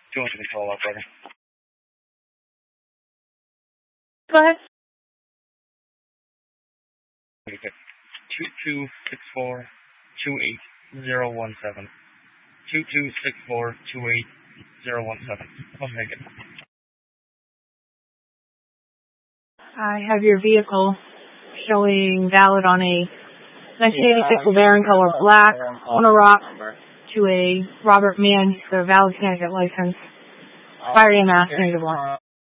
200 control operator. Go ahead. 2264 28017. 2264 28017. I'll make it. I have your vehicle showing valid on a 1986 LeBaron color black on a rock to a Robert Mann, the valid candidate license. Fire EMS, -1.